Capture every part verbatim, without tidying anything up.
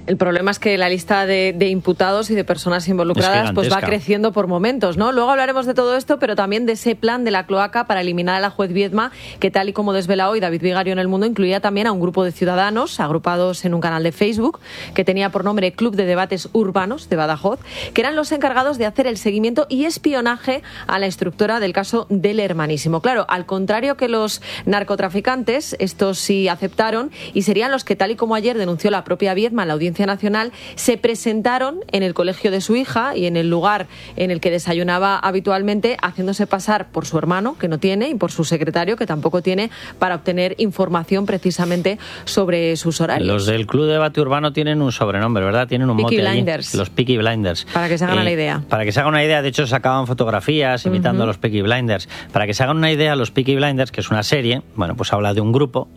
El problema es que la lista de, de imputados y de personas involucradas pues va creciendo por momentos, ¿no? Luego hablaremos de todo esto, pero también de ese plan de la cloaca para eliminar a la juez Viedma, que tal y como desvela hoy David Vigario en El Mundo, incluía también a un grupo de ciudadanos agrupados en un canal de Facebook que tenía por nombre Club de Debates Urbanos de Badajoz, que eran los encargados de hacer el seguimiento y espionaje a la instructora del caso del Hermanísimo. Claro, al contrario que los narcotraficantes, estos sí aceptaron y serían los que, tal y como ayer denunció la propia Viedma en la Audiencia Nacional, se presentaron en el colegio de su hija y en el lugar en el que desayunaba habitualmente, haciéndose pasar por su hermano, que no tiene, y por su secretario, que tampoco tiene, para obtener información precisamente sobre sus horarios. Los del Club de Debate Urbano tienen un sobrenombre, ¿verdad? Tienen un Peaky mote Blinders. Allí. Los Peaky Blinders. Para que se hagan eh, la idea. Para que se hagan una idea, de hecho sacaban fotografías imitando uh-huh. a los Peaky Blinders. Para que se hagan una idea, los Peaky Blinders, que es una serie, bueno, pues habla de un grupo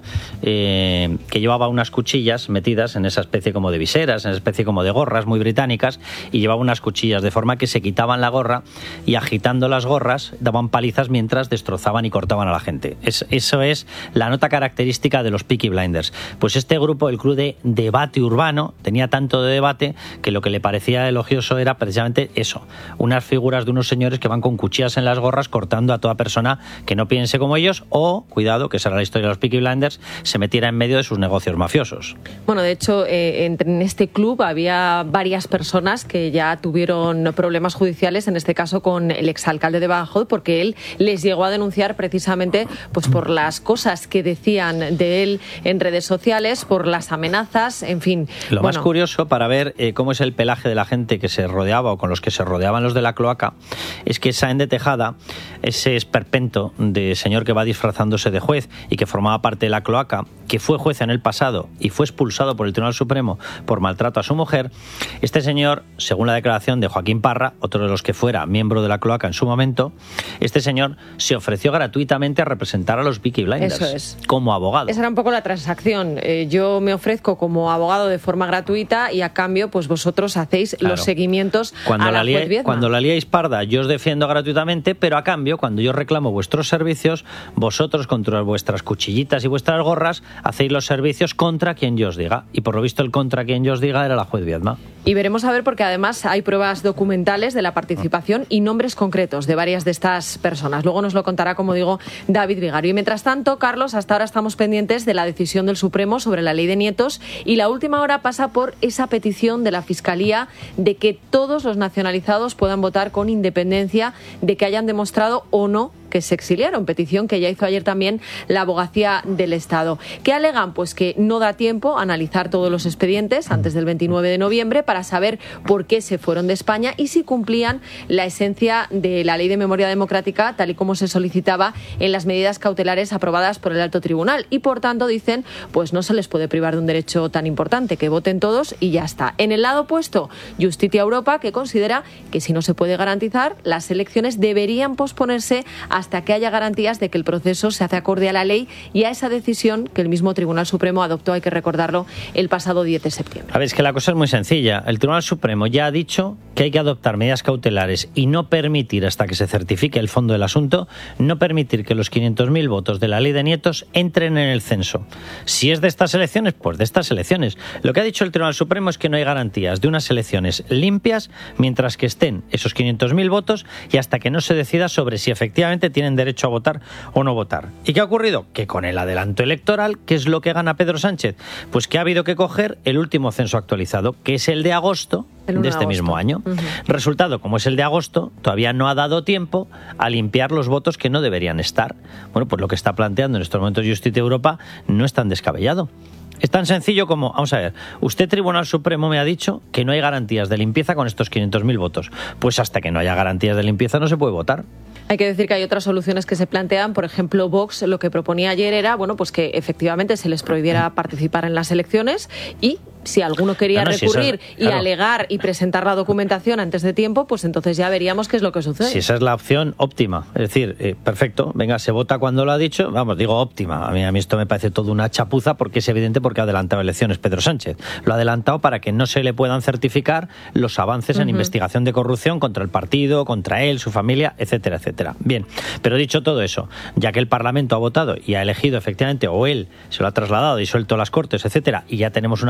eh, que llevaba unas cuchillas metidas en esa especie como de viseras, en esa especie como de gorras muy británicas, y llevaba unas cuchillas de forma que se quitaban la gorra y agitando las gorras daban palizas mientras destrozaban y cortaban a la gente. Es, eso es la nota característica de los Peaky Blinders. Pues este grupo, el Club de Debate Urbano, tenía tanto de debate que lo que le parecía elogioso era precisamente eso, unas figuras de unos señores que van con cuchillas en las gorras cortando a toda persona que no piense como ellos o, cuidado, que esa era la historia de los Peaky Blinders, se metiera en medio de sus negocios mafiosos. Bueno, de hecho, eh, en este club había varias personas que ya tuvieron problemas judiciales, en este caso con el exalcalde de Badajoz, porque él les llegó a denunciar precisamente pues por las cosas que decían de él en redes sociales, por las amenazas, en fin. Lo bueno. más curioso para ver eh, cómo es el pelaje de la gente que se rodeaba o con los que se rodeaban los de la cloaca es que Sáenz de Tejada, ese esperpento de señor que va disfrazándose de juez y que formaba parte de la cloaca, que fue juez en el pasado y fue expulsado por el Tribunal Supremo por maltrato a su mujer, este señor, según la declaración de Joaquín Parra, otro de los que fuera miembro de la cloaca en su momento, este señor se ofreció gratuitamente a representar a los Peaky Blinders. Eso es. Como abogado. Esa era un poco la transacción. Eh, yo me ofrezco como abogado de forma gratuita y a cambio pues vosotros hacéis claro. los seguimientos cuando a la, la juez Viedma. Cuando la liáis parda, yo os defiendo gratuitamente, pero a cambio, cuando yo reclamo vuestros servicios, vosotros contra vuestras cuchillitas y vuestras gorras hacéis los servicios contra quien yo os diga. Y por lo visto el contra quien yo os diga era la juez Viedma. Y veremos a ver, porque además hay pruebas documentales de la participación y nombres concretos de varias de estas personas. Luego nos lo contará, como digo, David Vigario. Y mientras tanto, Carlos, hasta ahora estamos pendientes de la decisión del Supremo sobre la ley de nietos, y la última hora pasa por esa petición de la Fiscalía de que todos los nacionalizados puedan votar con independencia de que hayan demostrado o no que se exiliaron, petición que ya hizo ayer también la Abogacía del Estado. ¿Qué alegan? Pues que no da tiempo a analizar todos los expedientes antes del veintinueve de noviembre para saber por qué se fueron de España y si cumplían la esencia de la Ley de Memoria Democrática, tal y como se solicitaba en las medidas cautelares aprobadas por el Alto Tribunal. Y por tanto, dicen, pues no se les puede privar de un derecho tan importante, que voten todos y ya está. En el lado opuesto, Justitia Europa, que considera que si no se puede garantizar, las elecciones deberían posponerse a hasta que haya garantías de que el proceso se hace acorde a la ley y a esa decisión que el mismo Tribunal Supremo adoptó, hay que recordarlo, el pasado diez de septiembre. A ver, es que la cosa es muy sencilla. El Tribunal Supremo ya ha dicho que hay que adoptar medidas cautelares y no permitir, hasta que se certifique el fondo del asunto, no permitir que los quinientos mil votos de la ley de nietos entren en el censo. Si es de estas elecciones, pues de estas elecciones. Lo que ha dicho el Tribunal Supremo es que no hay garantías de unas elecciones limpias mientras que estén esos quinientos mil votos y hasta que no se decida sobre si efectivamente tienen derecho a votar o no votar. ¿Y qué ha ocurrido? Que con el adelanto electoral, ¿qué es lo que gana Pedro Sánchez? Pues que ha habido que coger el último censo actualizado, que es el de agosto de este mismo año. Uh-huh. Resultado, como es el de agosto, todavía no ha dado tiempo a limpiar los votos que no deberían estar. Bueno, pues lo que está planteando en estos momentos Justicia Europa no es tan descabellado. Es tan sencillo como, vamos a ver, usted, Tribunal Supremo, me ha dicho que no hay garantías de limpieza con estos quinientos mil votos. Pues hasta que no haya garantías de limpieza no se puede votar. Hay que decir que hay otras soluciones que se plantean. Por ejemplo, Vox lo que proponía ayer era, bueno, pues que efectivamente se les prohibiera participar en las elecciones y si alguno quería no, no, recurrir si esa, claro. y alegar y presentar la documentación antes de tiempo, pues entonces ya veríamos qué es lo que sucede. Si esa es la opción óptima, es decir, eh, perfecto, venga, se vota cuando lo ha dicho, vamos, digo óptima. A mí, a mí esto me parece todo una chapuza porque es evidente porque ha adelantado elecciones Pedro Sánchez. Lo ha adelantado para que no se le puedan certificar los avances uh-huh. en investigación de corrupción contra el partido, contra él, su familia, etcétera, etcétera. Bien, pero dicho todo eso, ya que el Parlamento ha votado y ha elegido efectivamente, o él se lo ha trasladado, disuelto las Cortes, etcétera, y ya tenemos una fecha electoral,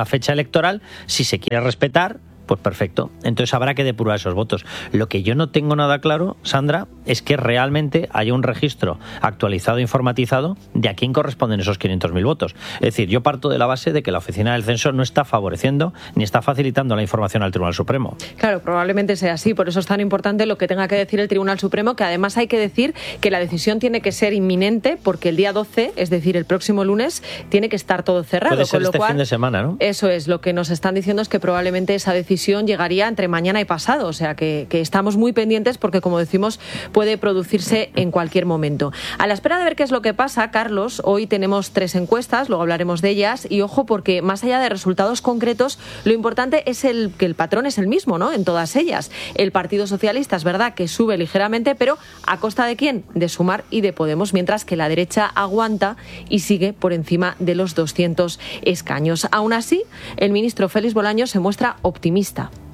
electoral, si se quiere respetar, pues perfecto. Entonces habrá que depurar esos votos. Lo que yo no tengo nada claro, Sandra, es que realmente haya un registro actualizado e informatizado de a quién corresponden esos quinientos mil votos. Es decir, yo parto de la base de que la Oficina del Censo no está favoreciendo ni está facilitando la información al Tribunal Supremo. Claro, probablemente sea así. Por eso es tan importante lo que tenga que decir el Tribunal Supremo, que además hay que decir que la decisión tiene que ser inminente porque el día doce, es decir, el próximo lunes, tiene que estar todo cerrado. Puede ser con lo este cual, fin de semana, ¿no? Eso es, lo que nos están diciendo es que probablemente esa decisión llegaría entre mañana y pasado, o sea que, que estamos muy pendientes porque, como decimos, puede producirse en cualquier momento. A la espera de ver qué es lo que pasa, Carlos, hoy tenemos tres encuestas, luego hablaremos de ellas, y ojo porque más allá de resultados concretos, lo importante es el que el patrón es el mismo, ¿no?, en todas ellas. El Partido Socialista es verdad que sube ligeramente, pero ¿a costa de quién? De Sumar y de Podemos, mientras que la derecha aguanta y sigue por encima de los doscientos escaños. Aún así, el ministro Félix Bolaños se muestra optimista.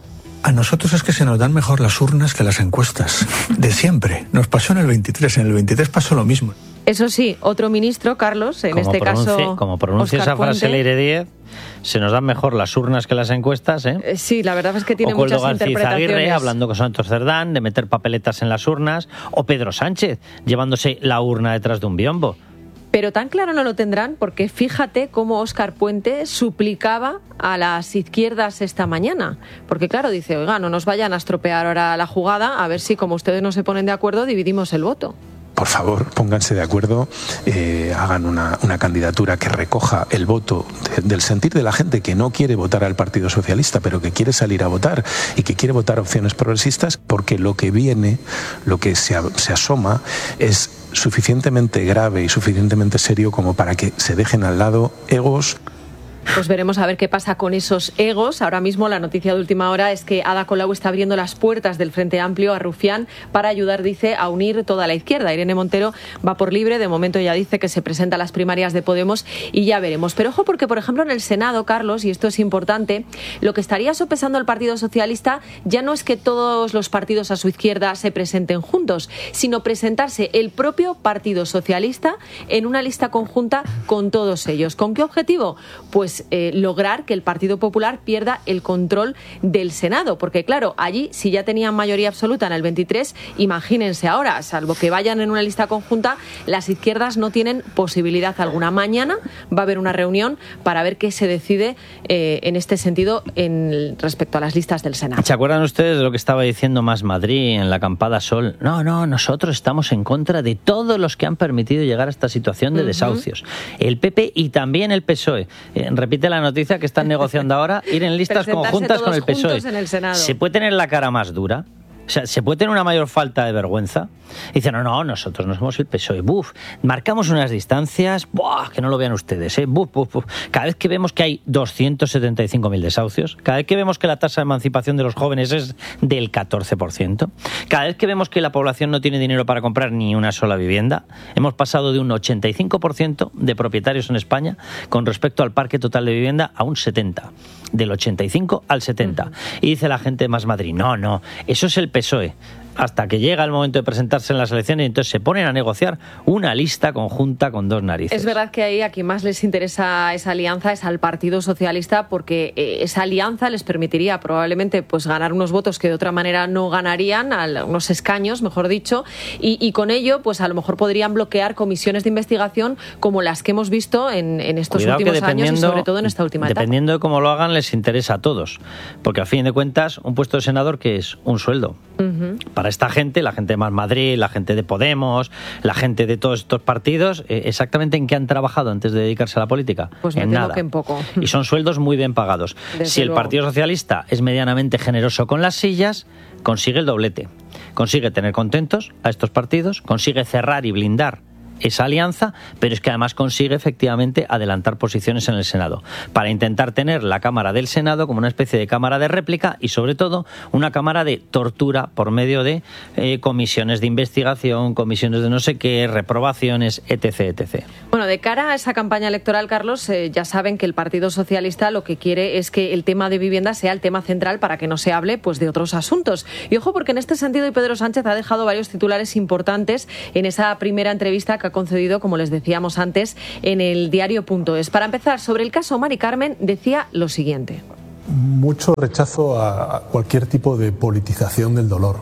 A nosotros es que se nos dan mejor las urnas que las encuestas. De siempre. Nos pasó en el veintitrés, en el veintitrés pasó lo mismo. Eso sí, otro ministro, Carlos, en como este caso... Como pronuncia esa frase Leire Díez, se nos dan mejor las urnas que las encuestas, ¿eh? Eh, sí, la verdad es que tiene o muchas García interpretaciones. Aguirre hablando con Santos Cerdán, de meter papeletas en las urnas, o Pedro Sánchez llevándose la urna detrás de un biombo. Pero tan claro no lo tendrán porque fíjate cómo Óscar Puente suplicaba a las izquierdas esta mañana. Porque claro, dice, oiga, no nos vayan a estropear ahora la jugada, a ver si como ustedes no se ponen de acuerdo dividimos el voto. Por favor, pónganse de acuerdo, eh, hagan una, una candidatura que recoja el voto de, del sentir de la gente que no quiere votar al Partido Socialista, pero que quiere salir a votar y que quiere votar opciones progresistas, porque lo que viene, lo que se, se asoma, es suficientemente grave y suficientemente serio como para que se dejen al lado egos. Pues veremos a ver qué pasa con esos egos. Ahora mismo la noticia de última hora es que Ada Colau está abriendo las puertas del Frente Amplio a Rufián para ayudar, dice, a unir toda la izquierda. Irene Montero va por libre, de momento ya dice que se presenta a las primarias de Podemos y ya veremos. Pero ojo porque, por ejemplo, en el Senado, Carlos, y esto es importante, lo que estaría sopesando el Partido Socialista ya no es que todos los partidos a su izquierda se presenten juntos, sino presentarse el propio Partido Socialista en una lista conjunta con todos ellos. ¿Con qué objetivo? Pues Eh, lograr que el Partido Popular pierda el control del Senado, porque claro, allí si ya tenían mayoría absoluta en el veintitrés, imagínense ahora, salvo que vayan en una lista conjunta, las izquierdas no tienen posibilidad alguna. Mañana va a haber una reunión para ver qué se decide eh, en este sentido en, respecto a las listas del Senado. ¿Se acuerdan ustedes de lo que estaba diciendo Más Madrid en la acampada Sol? No, no, nosotros estamos en contra de todos los que han permitido llegar a esta situación de desahucios. Uh-huh. El P P y también el P S O E. Eh, repite la noticia que están negociando ahora, ir en listas conjuntas con el P S O E. En el Senado. ¿Se puede tener la cara más dura? O sea, ¿se puede tener una mayor falta de vergüenza? Dice, no, no, nosotros no somos el P S O E. Buf, marcamos unas distancias, buah, que no lo vean ustedes, ¿eh? Buf, buf, buf. Cada vez que vemos que hay doscientos setenta y cinco mil desahucios, cada vez que vemos que la tasa de emancipación de los jóvenes es del catorce por ciento, cada vez que vemos que la población no tiene dinero para comprar ni una sola vivienda, hemos pasado de un ochenta y cinco por ciento de propietarios en España con respecto al parque total de vivienda a un setenta por ciento. Del ochenta y cinco al setenta. Uh-huh. Y dice la gente de Más Madrid, no, no, eso es el P S O E. Hasta que llega el momento de presentarse en las elecciones y entonces se ponen a negociar una lista conjunta con dos narices. Es verdad que ahí a quien más les interesa esa alianza es al Partido Socialista, porque eh, esa alianza les permitiría probablemente pues ganar unos votos que de otra manera no ganarían, unos escaños, mejor dicho, y, y con ello pues a lo mejor podrían bloquear comisiones de investigación como las que hemos visto en, en estos Cuidado últimos años y sobre todo en esta última etapa. Dependiendo de cómo lo hagan les interesa a todos, porque a fin de cuentas un puesto de senador que es un sueldo. Uh-huh. Para esta gente, la gente de Más Madrid, la gente de Podemos, la gente de todos estos partidos, eh, exactamente en qué han trabajado antes de dedicarse a la política. Pues me en temo nada. que en poco. Y son sueldos muy bien pagados. Desde si el luego. Partido Socialista es medianamente generoso con las sillas, consigue el doblete. Consigue tener contentos a estos partidos, consigue cerrar y blindar esa alianza, pero es que además consigue efectivamente adelantar posiciones en el Senado para intentar tener la Cámara del Senado como una especie de cámara de réplica y sobre todo una cámara de tortura por medio de eh, comisiones de investigación, comisiones de no sé qué, reprobaciones, etc, etcétera. Bueno, de cara a esa campaña electoral, Carlos, eh, ya saben que el Partido Socialista lo que quiere es que el tema de vivienda sea el tema central para que no se hable pues de otros asuntos. Y ojo, porque en este sentido Pedro Sánchez ha dejado varios titulares importantes en esa primera entrevista que ha concedido, como les decíamos antes, en el diario punto es. Para empezar, sobre el caso Mari Carmen, decía lo siguiente. Mucho rechazo a cualquier tipo de politización del dolor.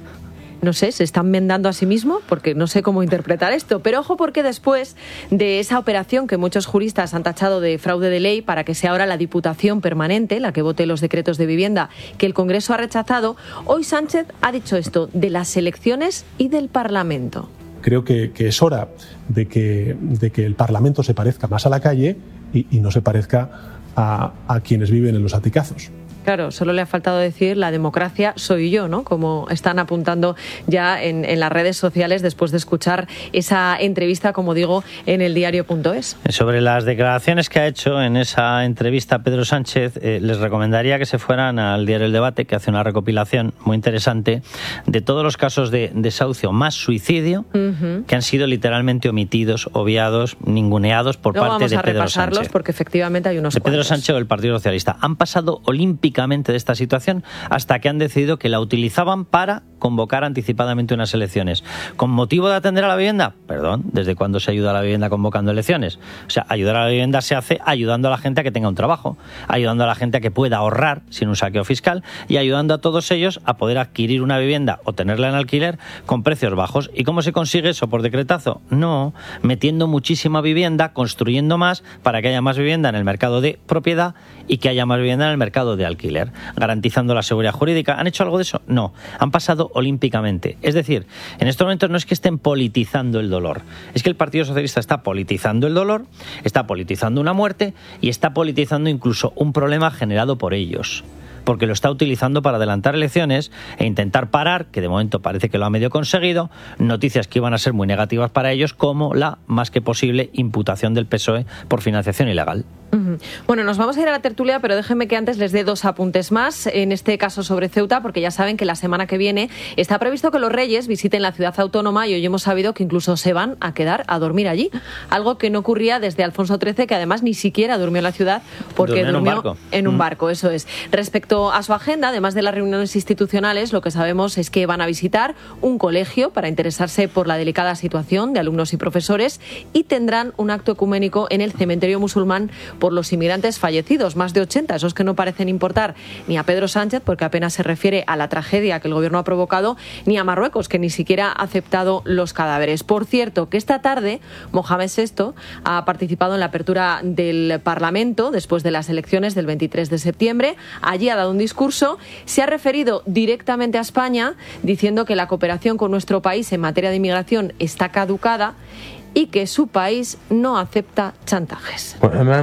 No sé, se están vendando a sí mismo, porque no sé cómo interpretar esto. Pero ojo, porque después de esa operación que muchos juristas han tachado de fraude de ley para que sea ahora la Diputación Permanente la que vote los decretos de vivienda que el Congreso ha rechazado, hoy Sánchez ha dicho esto de las elecciones y del Parlamento. Creo que, que es hora de que, de que el Parlamento se parezca más a la calle y, y no se parezca a, a quienes viven en los aticazos. Claro, solo le ha faltado decir la democracia soy yo, ¿no? Como están apuntando ya en, en las redes sociales después de escuchar esa entrevista, como digo, en el diario punto es. Sobre las declaraciones que ha hecho en esa entrevista Pedro Sánchez, eh, les recomendaría que se fueran al diario El Debate, que hace una recopilación muy interesante de todos los casos de desahucio más suicidio uh-huh. que han sido literalmente omitidos, obviados, ninguneados por Luego parte de Pedro Sánchez. Vamos a repasarlos porque efectivamente hay unos de Pedro cuantos. Sánchez o el Partido Socialista. Han pasado olímpicamente de esta situación hasta que han decidido que la utilizaban para convocar anticipadamente unas elecciones. ¿Con motivo de atender a la vivienda? Perdón, ¿desde cuándo se ayuda a la vivienda convocando elecciones? O sea, ayudar a la vivienda se hace ayudando a la gente a que tenga un trabajo, ayudando a la gente a que pueda ahorrar sin un saqueo fiscal y ayudando a todos ellos a poder adquirir una vivienda o tenerla en alquiler con precios bajos. ¿Y cómo se consigue eso? ¿Por decretazo? No, metiendo muchísima vivienda, construyendo más para que haya más vivienda en el mercado de propiedad y que haya más vivienda en el mercado de alquiler, garantizando la seguridad jurídica. ¿Han hecho algo de eso? No, han pasado olímpicamente. Es decir, en estos momentos no es que estén politizando el dolor, es que el Partido Socialista está politizando el dolor, está politizando una muerte y está politizando incluso un problema generado por ellos, porque lo está utilizando para adelantar elecciones e intentar parar, que de momento parece que lo ha medio conseguido, noticias que iban a ser muy negativas para ellos, como la más que posible imputación del P S O E por financiación ilegal. Bueno, nos vamos a ir a la tertulia, pero déjenme que antes les dé dos apuntes más, en este caso sobre Ceuta, porque ya saben que la semana que viene está previsto que los Reyes visiten la ciudad autónoma y hoy hemos sabido que incluso se van a quedar a dormir allí, algo que no ocurría desde Alfonso trece, que además ni siquiera durmió en la ciudad porque durmió, durmió en un barco, en un mm. barco, eso es. Respecto a su agenda, además de las reuniones institucionales, lo que sabemos es que van a visitar un colegio para interesarse por la delicada situación de alumnos y profesores y tendrán un acto ecuménico en el cementerio musulmán por los inmigrantes fallecidos, más de ochenta, esos que no parecen importar ni a Pedro Sánchez, porque apenas se refiere a la tragedia que el gobierno ha provocado, ni a Marruecos, que ni siquiera ha aceptado los cadáveres. Por cierto, que esta tarde Mohamed sexto ha participado en la apertura del Parlamento después de las elecciones del veintitrés de septiembre. Allí ha dado un discurso, se ha referido directamente a España, diciendo que la cooperación con nuestro país en materia de inmigración está caducada y que su país no acepta chantajes.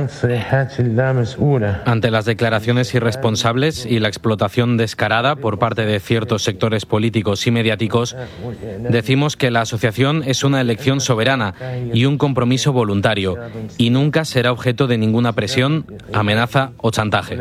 Ante las declaraciones irresponsables y la explotación descarada por parte de ciertos sectores políticos y mediáticos, decimos que la asociación es una elección soberana y un compromiso voluntario y nunca será objeto de ninguna presión, amenaza o chantaje.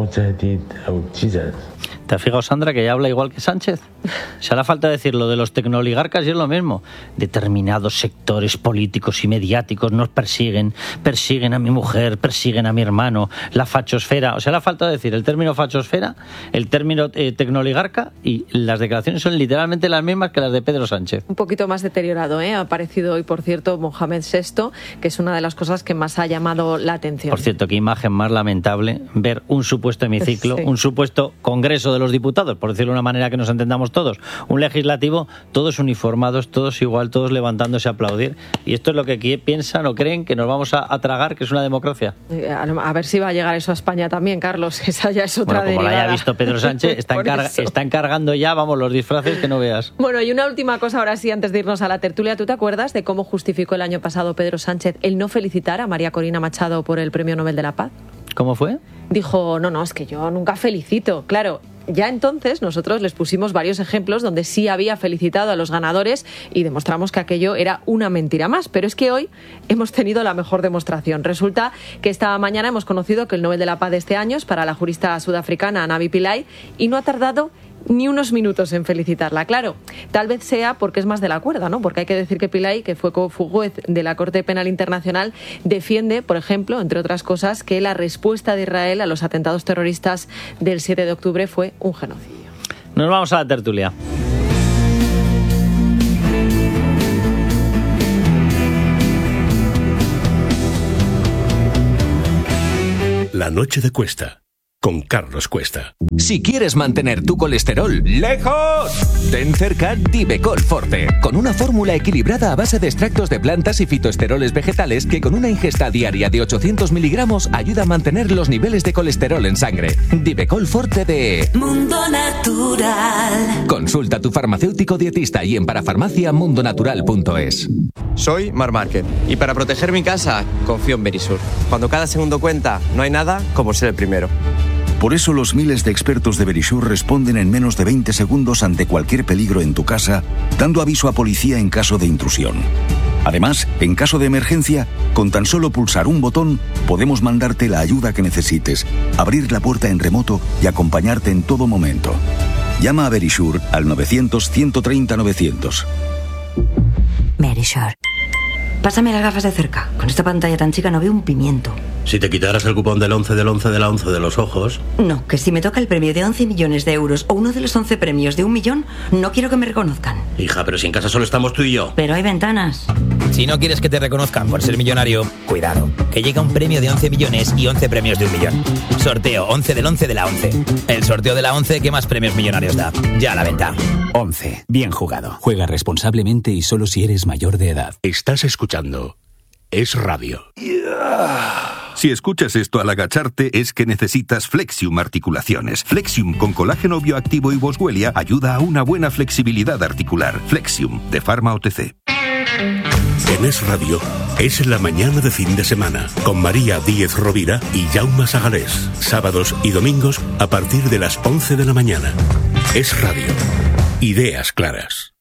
¿Te has fijado, Sandra, que ya habla igual que Sánchez? Se hará falta decir lo de los tecnooligarcas y es lo mismo. Determinados sectores políticos y mediáticos nos persiguen, persiguen a mi mujer, persiguen a mi hermano, la fachosfera. O sea, hará falta decir el término fachosfera, el término eh, tecnooligarca, y las declaraciones son literalmente las mismas que las de Pedro Sánchez. Un poquito más deteriorado, ¿eh? Ha aparecido hoy, por cierto, Mohamed sexto, que es una de las cosas que más ha llamado la atención. Por cierto, qué imagen más lamentable ver un supuesto hemiciclo, sí. un supuesto congreso de los diputados, por decirlo de una manera que nos entendamos todos, un legislativo, todos uniformados, todos igual, todos levantándose a aplaudir, y esto es lo que piensan o creen que nos vamos a, a tragar, que es una democracia. A ver si va a llegar eso a España también, Carlos, esa ya es otra bueno, como derivada. lo haya visto Pedro Sánchez, está, encarga, está encargando ya, vamos, los disfraces que no veas. Bueno, y una última cosa ahora sí, antes de irnos a la tertulia, ¿tú te acuerdas de cómo justificó el año pasado Pedro Sánchez el no felicitar a María Corina Machado por el Premio Nobel de la Paz? ¿Cómo fue? Dijo, no, no, es que yo nunca felicito, claro. Ya entonces nosotros les pusimos varios ejemplos donde sí había felicitado a los ganadores y demostramos que aquello era una mentira más. Pero es que hoy hemos tenido la mejor demostración. Resulta que esta mañana hemos conocido que el Nobel de la Paz de este año es para la jurista sudafricana Navi Pillay y no ha tardado ni unos minutos en felicitarla. Claro, tal vez sea porque es más de la cuerda, ¿no? Porque hay que decir que Pillay, que fue juez de la Corte Penal Internacional, defiende, por ejemplo, entre otras cosas, que la respuesta de Israel a los atentados terroristas del siete de octubre fue un genocidio. Nos vamos a la tertulia. La noche de Cuesta, con Carlos Cuesta. Si quieres mantener tu colesterol lejos, ten cerca Divecol Forte, con una fórmula equilibrada a base de extractos de plantas y fitoesteroles vegetales que con una ingesta diaria de ochocientos miligramos ayuda a mantener los niveles de colesterol en sangre. Divecol Forte de Mundo Natural. Consulta a tu farmacéutico dietista y en parafarmacia mundonatural punto es. Soy Mar Márquez y para proteger mi casa confío en Verisur. Cuando cada segundo cuenta, no hay nada como ser el primero. Por eso los miles de expertos de Verisur responden en menos de veinte segundos ante cualquier peligro en tu casa, dando aviso a policía en caso de intrusión. Además, en caso de emergencia, con tan solo pulsar un botón, podemos mandarte la ayuda que necesites, abrir la puerta en remoto y acompañarte en todo momento. Llama a Verisur al novecientos, ciento treinta, novecientos. Verisur. Pásame las gafas de cerca. Con esta pantalla tan chica no veo un pimiento. Si te quitaras el cupón del once del once de la once de los ojos... No, que si me toca el premio de once millones de euros o uno de los once premios de un millón, no quiero que me reconozcan. Hija, pero si en casa solo estamos tú y yo. Pero hay ventanas. Si no quieres que te reconozcan por ser millonario, cuidado, que llega un premio de once millones y once premios de un millón. Sorteo once del once de la once. El sorteo de la once que más premios millonarios da. Ya a la venta. once. Bien jugado. Juega responsablemente y solo si eres mayor de edad. Estás escuchando Es Radio. Si escuchas esto al agacharte es que necesitas Flexium Articulaciones. Flexium con colágeno bioactivo y boswellia ayuda a una buena flexibilidad articular. Flexium de Pharma O T C. En Es Radio es la mañana de fin de semana con María Díez Rovira y Jaume Sagalés. Sábados y domingos a partir de las once de la mañana. Es Radio. Ideas claras.